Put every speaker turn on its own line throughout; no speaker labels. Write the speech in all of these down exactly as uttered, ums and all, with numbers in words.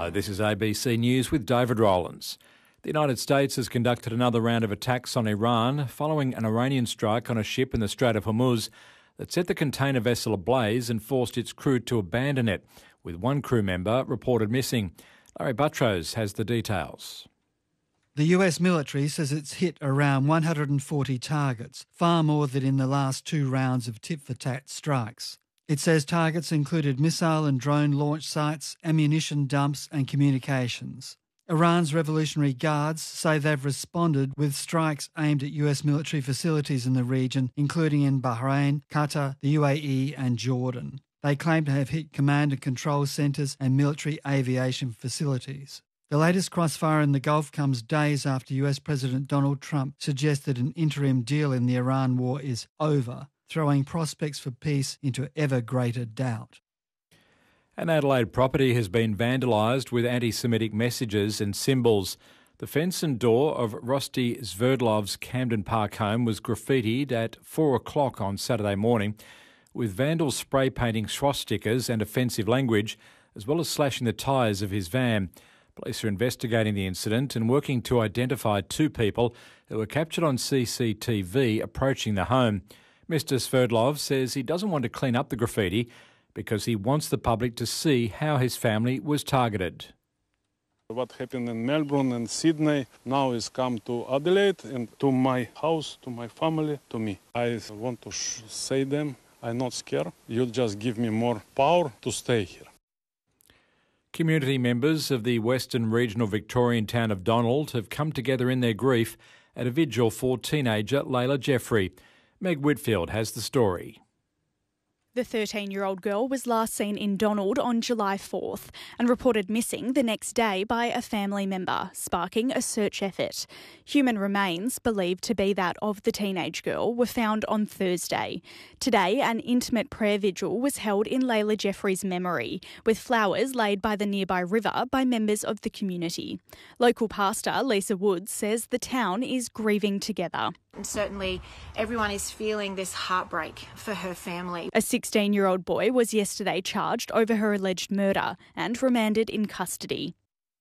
Hello, this is A B C News with David Rowlands. The United States has conducted another round of attacks on Iran following an Iranian strike on a ship in the Strait of Hormuz that set the container vessel ablaze and forced its crew to abandon it, with one crew member reported missing. Larry Buttrose has the details.
The U S military says it's hit around one hundred forty targets, far more than in the last two rounds of tit-for-tat strikes. It says targets included missile and drone launch sites, ammunition dumps and communications. Iran's Revolutionary Guards say they've responded with strikes aimed at U S military facilities in the region, including in Bahrain, Qatar, the U A E and Jordan. They claim to have hit command and control centres and military aviation facilities. The latest crossfire in the Gulf comes days after U S President Donald Trump suggested an interim deal in the Iran war is over, throwing prospects for peace into ever greater doubt.
An Adelaide property has been vandalised with anti-Semitic messages and symbols. The fence and door of Rusty Sverdlov's Camden Park home was graffitied at four o'clock on Saturday morning, with vandals spray painting swastikas and offensive language, as well as slashing the tyres of his van. Police are investigating the incident and working to identify two people who were captured on C C T V approaching the home. Mister Sverdlov says he doesn't want to clean up the graffiti because he wants the public to see how his family was targeted.
What happened in Melbourne and Sydney now is come to Adelaide and to my house, to my family, to me. I want to sh- say them, I'm not scared. You just give me more power to stay here.
Community members of the Western Regional Victorian town of Donald have come together in their grief at a vigil for teenager Layla Jeffrey. Meg Whitfield has the story.
The thirteen-year-old girl was last seen in Donald on July fourth and reported missing the next day by a family member, sparking a search effort. Human remains, believed to be that of the teenage girl, were found on Thursday. Today, an intimate prayer vigil was held in Layla Jeffrey's memory, with flowers laid by the nearby river by members of the community. Local pastor Lisa Woods says the town is grieving together.
And certainly everyone is feeling this heartbreak for her family.
A sixteen-year-old boy was yesterday charged over her alleged murder and remanded in custody.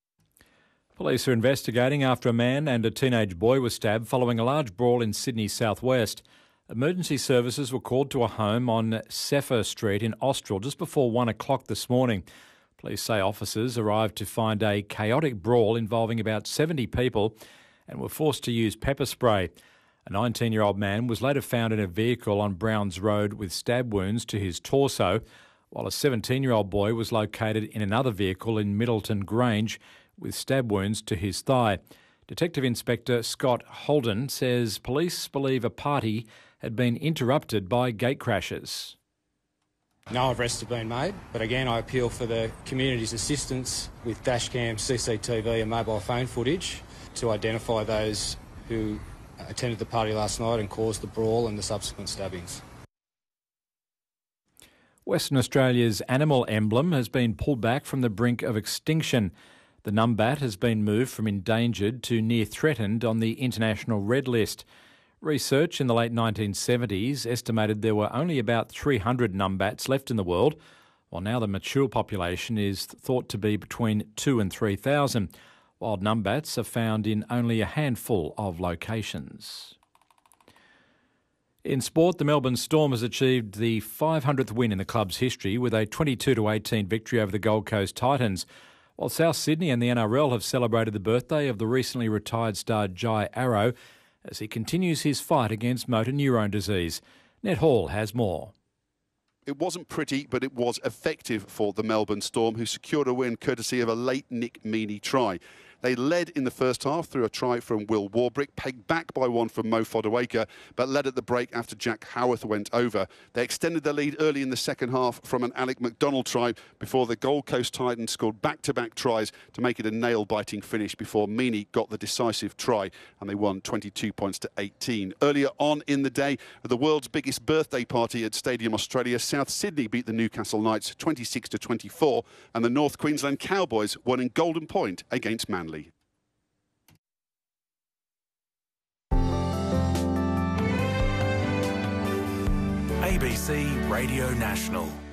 Police are investigating after a man and a teenage boy were stabbed following a large brawl in Sydney's southwest. Emergency services were called to a home on Sefer Street in Austral just before one o'clock this morning. Police say officers arrived to find a chaotic brawl involving about seventy people and were forced to use pepper spray. A nineteen-year-old man was later found in a vehicle on Browns Road with stab wounds to his torso, while a seventeen-year-old boy was located in another vehicle in Middleton Grange with stab wounds to his thigh. Detective Inspector Scott Holden says police believe a party had been interrupted by gate crashes.
No arrests have been made, but again I appeal for the community's assistance with dashcam, C C T V and mobile phone footage to identify those who attended the party last night and caused the brawl and the subsequent stabbings.
Western Australia's animal emblem has been pulled back from the brink of extinction. The numbat has been moved from endangered to near threatened on the international red list. Research in the late nineteen seventies estimated there were only about three hundred numbats left in the world, while now the mature population is thought to be between two and three thousand. Wild numbats are found in only a handful of locations. In sport, the Melbourne Storm has achieved the five hundredth win in the club's history with a twenty-two to eighteen victory over the Gold Coast Titans, while South Sydney and the N R L have celebrated the birthday of the recently retired star Jai Arrow as he continues his fight against motor neurone disease. Ned Hall has more.
It wasn't pretty, but it was effective for the Melbourne Storm, who secured a win courtesy of a late Nick Meaney try. They led in the first half through a try from Will Warbrick, pegged back by one from Mo Fodawaker, but led at the break after Jack Howarth went over. They extended their lead early in the second half from an Alec McDonald try before the Gold Coast Titans scored back-to-back tries to make it a nail-biting finish before Meaney got the decisive try, and they won twenty-two points to eighteen. Earlier on in the day, at the world's biggest birthday party at Stadium Australia, South Sydney beat the Newcastle Knights twenty-six to twenty-four, and the North Queensland Cowboys won in Golden Point against Manly.
A B C Radio National.